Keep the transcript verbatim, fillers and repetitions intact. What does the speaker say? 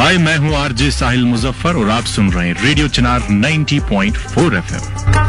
हाय, मैं हूँ आरजे साहिल मुजफ्फर और आप सुन रहे हैं रेडियो चिनार नब्बे पॉइंट चार एफएम।